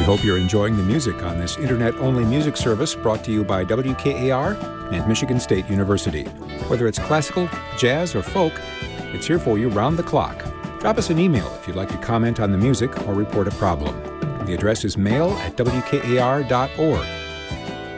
hope you're enjoying the music on this internet-only music service brought to you by WKAR and Michigan State University. Whether it's classical, jazz, or folk, it's here for you round the clock. Drop us an email if you'd like to comment on the music or report a problem. The address is mail@wkar.org.